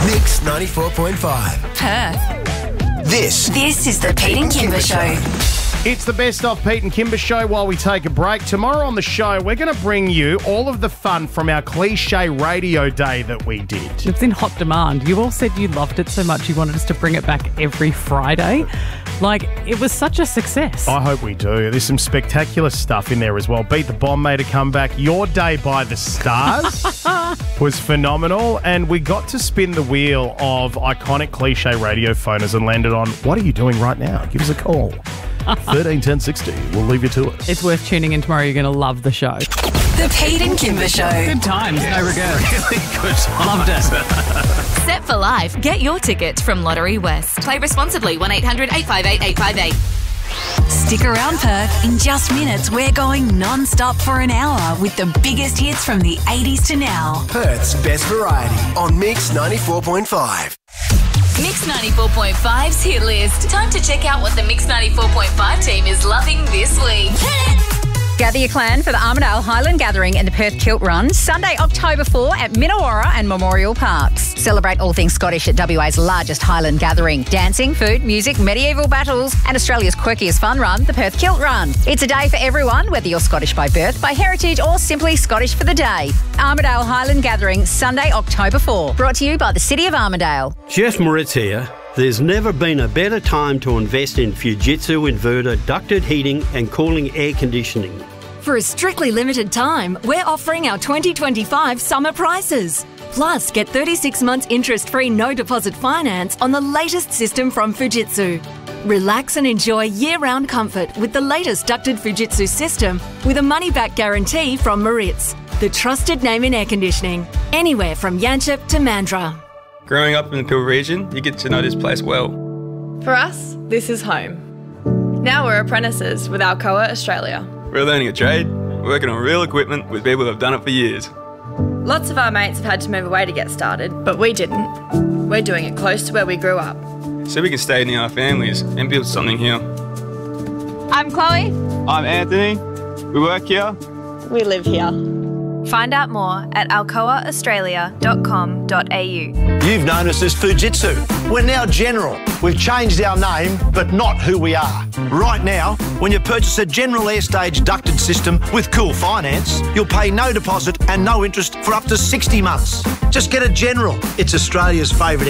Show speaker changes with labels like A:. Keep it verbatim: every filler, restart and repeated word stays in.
A: Mix ninety-four point five.
B: Perth.
A: This.
B: This is the Pete and Kimber Show.
C: It's the best of Pete and Kimber Show while we take a break. Tomorrow on the show, we're going to bring you all of the fun from our cliche radio day that we did.
D: It's in hot demand. You all said you loved it so much you wanted us to bring it back every Friday. Like, it was such a success.
C: I hope we do. There's some spectacular stuff in there as well. Beat the Bomb made a comeback. Your Day by the Stars was phenomenal. And we got to spin the wheel of iconic cliche radio phoners and landed on, what are you doing right now? Give us a call. thirteen ten sixty. We'll leave you to it.
D: It's worth tuning in tomorrow. You're going to love the show.
B: The Pete and Kimber Show.
D: Good times, no regrets.
C: Really good times.
D: Loved it.
E: Set for life. Get your tickets from Lottery West. Play responsibly. one eight hundred eight five eight eight five eight.
B: Stick around, Perth. In just minutes, we're going non-stop for an hour with the biggest hits from the eighties to now.
A: Perth's best variety on Mix ninety-four point five.
E: Mix ninety-four point five's hit list. Time to check out what the Mix ninety-four point five team is loving this week.
F: Gather your clan for the Armidale Highland Gathering and the Perth Kilt Run, Sunday, October fourth at Minnewarra and Memorial Parks. Celebrate all things Scottish at W A's largest Highland gathering. Dancing, food, music, medieval battles and Australia's quirkiest fun run, the Perth Kilt Run. It's a day for everyone, whether you're Scottish by birth, by heritage or simply Scottish for the day. Armidale Highland Gathering, Sunday, October fourth. Brought to you by the City of Armidale.
G: Jeff Moritz here. There's never been a better time to invest in Fujitsu inverter ducted heating and cooling air conditioning.
H: For a strictly limited time, we're offering our twenty twenty-five summer prices. Plus, get thirty-six months interest-free no-deposit finance on the latest system from Fujitsu. Relax and enjoy year-round comfort with the latest ducted Fujitsu system with a money-back guarantee from Moritz, the trusted name in air conditioning, anywhere from Yanchep to Mandurah.
I: Growing up in the Peel region, you get to know this place well.
J: For us, this is home. Now we're apprentices with Alcoa Australia.
I: We're learning a trade, working on real equipment with people who have done it for years.
J: Lots of our mates have had to move away to get started, but we didn't. We're doing it close to where we grew up.
I: So we can stay near our families and build something here.
J: I'm Chloe.
I: I'm Anthony. We work here.
J: We live here. Find out more at alcoa australia dot com dot a u.
K: You've known us as Fujitsu. We're now General. We've changed our name, but not who we are. Right now, when you purchase a General Airstage ducted system with Cool Finance, you'll pay no deposit and no interest for up to sixty months. Just get a General. It's Australia's favourite